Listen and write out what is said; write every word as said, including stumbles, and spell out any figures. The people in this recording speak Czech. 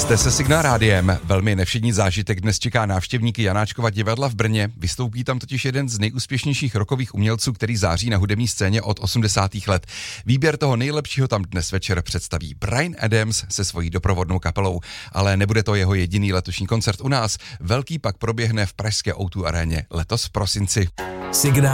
Jste se Signál rádiem. Velmi nevšední zážitek dnes čeká návštěvníky Janáčkova divadla v Brně. Vystoupí tam totiž jeden z nejúspěšnějších rockových umělců, který září na hudební scéně od osmdesátých let. Výběr toho nejlepšího tam dnes večer představí Bryan Adams se svojí doprovodnou kapelou. Ale nebude to jeho jediný letošní koncert u nás. Velký pak proběhne v pražské ó dvě aréně letos v prosinci. Signál.